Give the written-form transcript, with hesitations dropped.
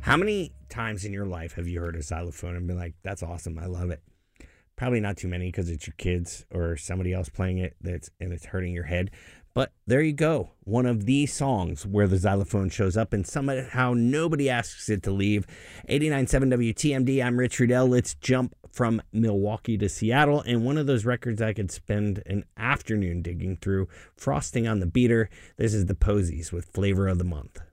How many times in your life have you heard a xylophone and been like, that's awesome, I love it? Probably not too many because it's your kids or somebody else playing it and it's hurting your head. But there you go. One of the songs where the xylophone shows up and somehow nobody asks it to leave. 89.7 WTMD. I'm Rich Rudell. Let's jump from Milwaukee to Seattle. And one of those records I could spend an afternoon digging through, Frosting on the Beater. This is the Posies with Flavor of the Month.